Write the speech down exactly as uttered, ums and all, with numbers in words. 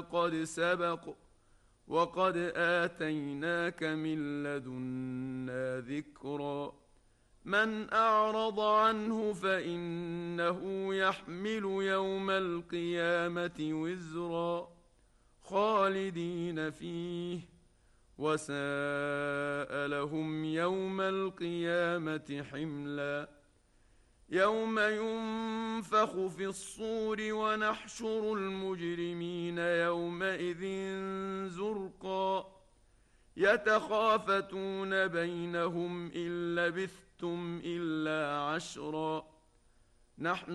قد سبق وقد آتيناك من لدنا ذكرا من أعرض عنه فإنه يحمل يوم القيامة وزرا خالدين فيه وساء لهم يوم القيامة حملا يوم ينفخ في الصور ونحشر المجرمين يومئذ زرقا يتخافتون بينهم إن لبثتم إلا عشرا نحن